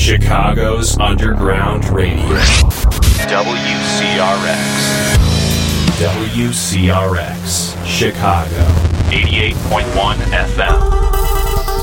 Chicago's Underground Radio. WCRX. WCRX, Chicago. 88.1 FM.